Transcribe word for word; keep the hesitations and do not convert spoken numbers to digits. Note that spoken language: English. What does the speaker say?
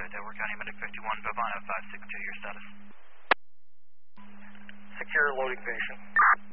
Delaware County Medic fifty-one, Bavana five six two, your status. Secure loading patient.